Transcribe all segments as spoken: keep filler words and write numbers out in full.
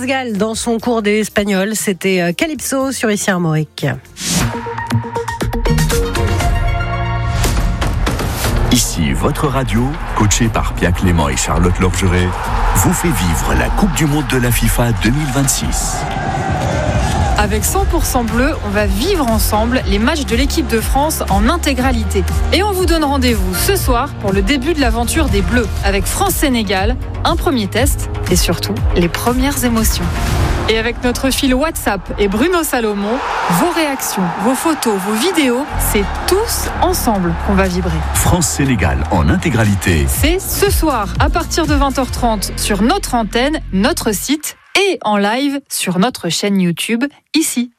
Gall dans son cours d'espagnol. C'était Calypso sur Ici Armorique. Ici, votre radio, coachée par Pia Clément et Charlotte Lorgeret, vous fait vivre la Coupe du Monde de la FIFA deux mille vingt-six. Avec cent pour cent bleu, on va vivre ensemble les matchs de l'équipe de France en intégralité. Et on vous donne rendez-vous ce soir pour le début de l'aventure des Bleus, avec France-Sénégal, un premier test et surtout les premières émotions. Et avec notre fil WhatsApp et Bruno Salomon, vos réactions, vos photos, vos vidéos, c'est tous ensemble qu'on va vibrer. France-Sénégal en intégralité. C'est ce soir à partir de vingt heures trente sur notre antenne, notre site et en live sur notre chaîne YouTube, ici.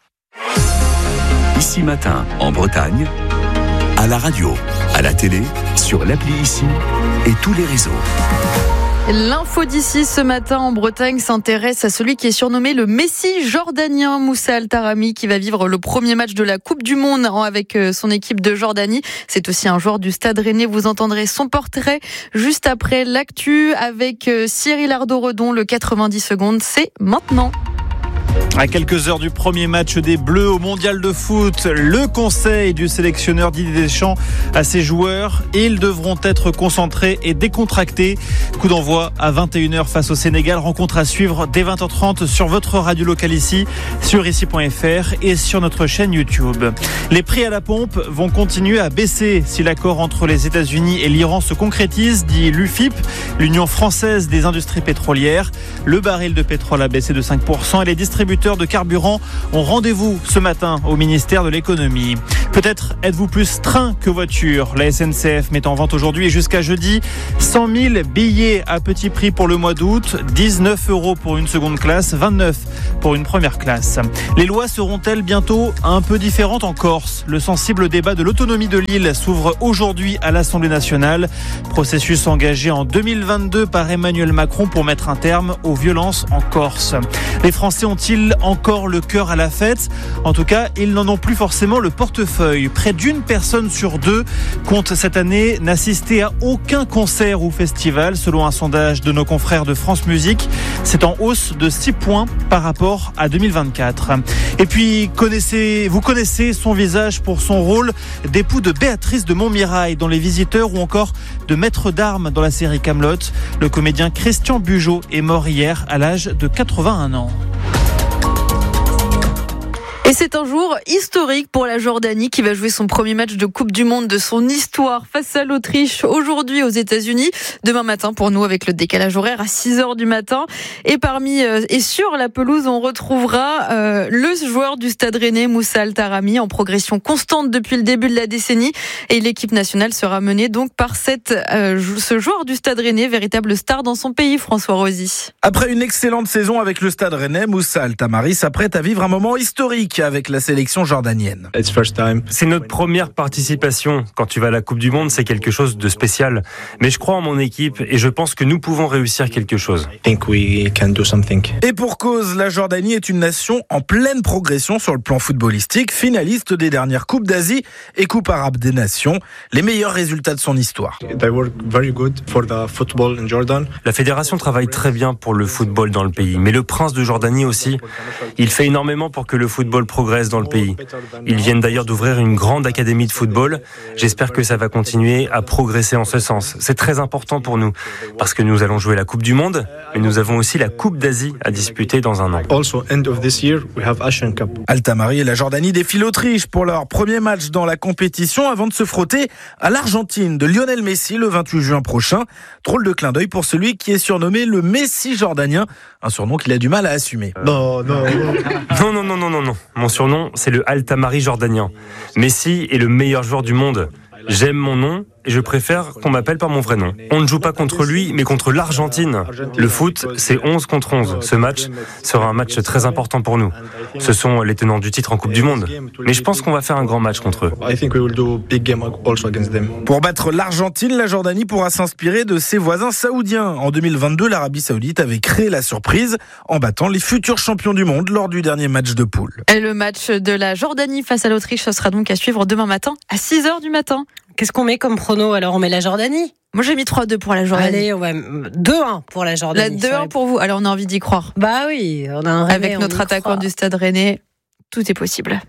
Ici Matin, en Bretagne, à la radio, à la télé, sur l'appli Ici et tous les réseaux. L'info d'ici ce matin en Bretagne s'intéresse à celui qui est surnommé le Messi jordanien, Moussa Al Tarami, qui va vivre le premier match de la Coupe du Monde avec son équipe de Jordanie. C'est aussi un joueur du Stade Rennais. Vous entendrez son portrait juste après l'actu avec Cyril Ardo-Redon. Le quatre-vingt-dix secondes, c'est maintenant. À quelques heures du premier match des Bleus au Mondial de foot, le conseil du sélectionneur Didier Deschamps à ses joueurs, ils devront être concentrés et décontractés. Coup d'envoi à vingt et une heures face au Sénégal, rencontre à suivre dès vingt heures trente sur votre radio locale ici, sur ici point f r et sur notre chaîne YouTube. Les prix à la pompe vont continuer à baisser si l'accord entre les États-Unis et l'Iran se concrétise, dit l'U F I P, l'Union française des industries pétrolières. Le baril de pétrole a baissé de cinq pour cent et les distributeurs de carburant ont rendez-vous ce matin au ministère de l'économie. Peut-être êtes-vous plus train que voiture. La S N C F met en vente aujourd'hui et jusqu'à jeudi cent mille billets à petit prix pour le mois d'août, dix-neuf euros pour une seconde classe, vingt-neuf pour une première classe. Les lois seront-elles bientôt un peu différentes en Corse ? Le sensible débat de l'autonomie de l'île s'ouvre aujourd'hui à l'Assemblée nationale. Processus engagé en deux mille vingt-deux par Emmanuel Macron pour mettre un terme aux violences en Corse. Les Français ont-ils encore le cœur à la fête ? En tout cas, ils n'en ont plus forcément le portefeuille. Près d'une personne sur deux compte cette année n'assister à aucun concert ou festival, selon un sondage de nos confrères de France Musique. C'est en hausse de six points par rapport à deux mille vingt-quatre. Et puis, connaissez, vous connaissez son visage pour son rôle d'époux de Béatrice de Montmirail dans Les Visiteurs ou encore de maître d'armes dans la série Kaamelott. Le comédien Christian Bugeaud est mort hier à l'âge de quatre-vingt-un ans. Et c'est un jour historique pour la Jordanie qui va jouer son premier match de Coupe du Monde de son histoire face à l'Autriche aujourd'hui aux États-Unis. Demain matin pour nous avec le décalage horaire à six heures du matin. Et parmi euh, et sur la pelouse, on retrouvera euh, le joueur du Stade Rennais, Moussa Al Tarami, en progression constante depuis le début de la décennie. Et l'équipe nationale sera menée donc par cette, euh, ce joueur du Stade Rennais, véritable star dans son pays, François Rosy. Après une excellente saison avec le Stade Rennais, Moussa Al Tarami s'apprête à vivre un moment historique avec la sélection jordanienne. C'est notre première participation. Quand tu vas à la Coupe du Monde, c'est quelque chose de spécial. Mais je crois en mon équipe et je pense que nous pouvons réussir quelque chose. Et pour cause, la Jordanie est une nation en pleine progression sur le plan footballistique, finaliste des dernières Coupes d'Asie et Coupes arabes des nations, les meilleurs résultats de son histoire. La fédération travaille très bien pour le football dans le pays, mais le prince de Jordanie aussi. Il fait énormément pour que le football progresse dans le pays. Ils viennent d'ailleurs d'ouvrir une grande académie de football. J'espère que ça va continuer à progresser en ce sens. C'est très important pour nous, parce que nous allons jouer la Coupe du Monde, mais nous avons aussi la Coupe d'Asie à disputer dans un an. Al Tarami et la Jordanie défient l'Autriche pour leur premier match dans la compétition avant de se frotter à l'Argentine de Lionel Messi le vingt-huit juin prochain. Drôle de clin d'œil pour celui qui est surnommé le Messi jordanien, un surnom qu'il a du mal à assumer. Non, non, non, non, non, non, non, non. Mon surnom, c'est le Al Tarami jordanien. Messi est le meilleur joueur du monde. J'aime mon nom et je préfère qu'on m'appelle par mon vrai nom. On ne joue pas contre lui, mais contre l'Argentine. Le foot, c'est onze contre onze. Ce match sera un match très important pour nous. Ce sont les tenants du titre en Coupe du Monde. Mais je pense qu'on va faire un grand match contre eux. Pour battre l'Argentine, la Jordanie pourra s'inspirer de ses voisins saoudiens. En deux mille vingt-deux, l'Arabie Saoudite avait créé la surprise en battant les futurs champions du monde lors du dernier match de poule. Et le match de la Jordanie face à l'Autriche, ce sera donc à suivre demain matin à six heures du matin. Qu'est-ce qu'on met comme prono, alors on met la Jordanie. Moi j'ai mis trois deux pour la Jordanie. Allez, on va deux un pour la Jordanie. La deux un pour vous. Alors on a envie d'y croire. Bah oui, on a un Rennais, avec notre attaquant du Stade Rennais, tout est possible.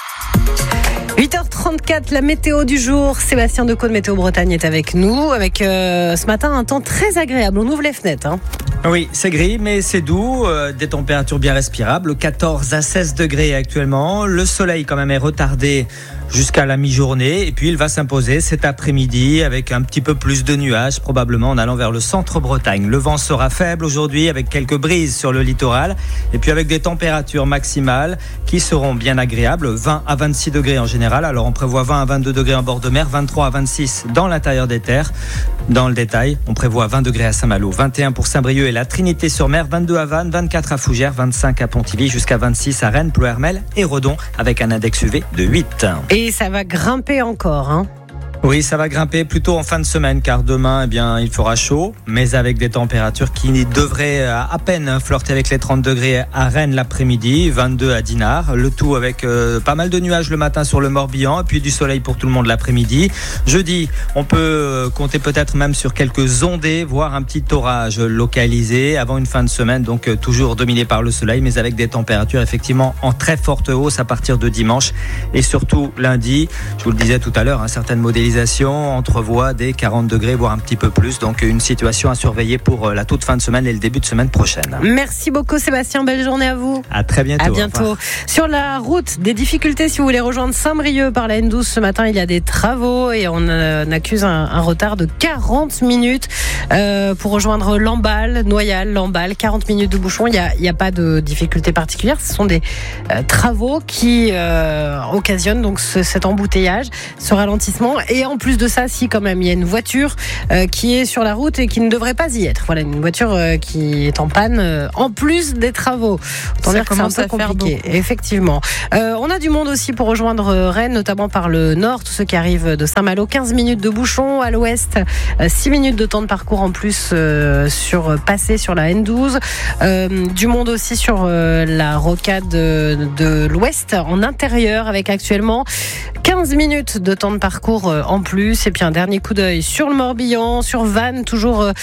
huit heures trente-quatre, la météo du jour. Sébastien Decaux de Météo Bretagne est avec nous, avec euh, ce matin un temps très agréable. On ouvre les fenêtres. Hein. Oui, c'est gris, mais c'est doux, euh, des températures bien respirables, quatorze à seize degrés actuellement. Le soleil quand même est retardé jusqu'à la mi-journée, et puis il va s'imposer cet après-midi avec un petit peu plus de nuages, probablement en allant vers le centre-Bretagne. Le vent sera faible aujourd'hui avec quelques brises sur le littoral, et puis avec des températures maximales qui seront bien agréables, vingt à vingt-six degrés en général. Alors on prévoit vingt à vingt-deux degrés en bord de mer, vingt-trois à vingt-six dans l'intérieur des terres. Dans le détail, on prévoit vingt degrés à Saint-Malo, vingt et un pour Saint-Brieuc et la Trinité-sur-Mer, vingt-deux à Vannes, vingt-quatre à Fougères, vingt-cinq à Pontivy, jusqu'à vingt-six à Rennes, Ploërmel et Redon, avec un index U V de huit. Et ça va grimper encore, hein. Oui, ça va grimper plutôt en fin de semaine, car demain, eh bien, il fera chaud, mais avec des températures qui devraient à peine flirter avec les trente degrés à Rennes l'après-midi, vingt-deux à Dinard, le tout avec euh, pas mal de nuages le matin sur le Morbihan, et puis du soleil pour tout le monde l'après-midi. Jeudi, on peut compter peut-être même sur quelques ondées, voire un petit orage localisé avant une fin de semaine, donc euh, toujours dominé par le soleil, mais avec des températures effectivement en très forte hausse à partir de dimanche, et surtout lundi, je vous le disais tout à l'heure, hein, certaines modélisations entrevoit des quarante degrés, voire un petit peu plus. Donc une situation à surveiller pour la toute fin de semaine et le début de semaine prochaine. Merci beaucoup Sébastien, belle journée à vous. À très bientôt. À bientôt. Sur la route, des difficultés si vous voulez rejoindre Saint-Brieuc par la N douze ce matin, il y a des travaux et on euh, accuse un, un retard de quarante minutes euh, pour rejoindre Lamballe, Noyal, Lamballe, quarante minutes de bouchon. Il n'y a, il y a pas de difficulté particulière, ce sont des euh, travaux qui euh, occasionnent donc ce, cet embouteillage, ce ralentissement. Et en plus de ça, si quand même, il y a une voiture euh, qui est sur la route et qui ne devrait pas y être. Voilà, une voiture euh, qui est en panne euh, en plus des travaux. Autant dire que c'est un peu compliqué. Effectivement. Euh, on a du monde aussi pour rejoindre Rennes, notamment par le nord, tous ceux qui arrivent de Saint-Malo. quinze minutes de bouchon. À l'ouest, euh, six minutes de temps de parcours en plus euh, sur passer sur la N douze. Euh, du monde aussi sur euh, la rocade de, de l'ouest, en intérieur, avec actuellement quinze minutes de temps de parcours euh, en plus. Et puis un dernier coup d'œil sur le Morbihan, sur Vannes, toujours euh,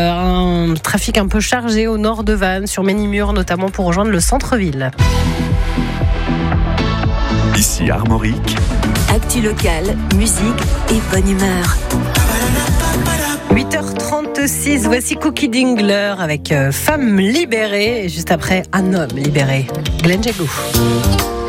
un trafic un peu chargé au nord de Vannes, sur Ménimur notamment pour rejoindre le centre-ville. Ici Armorique. Actu locale, musique et bonne humeur. huit heures trente-six, voici Cookie Dingler avec euh, Femme libérée et juste après Un homme libéré. Glenn Jagou.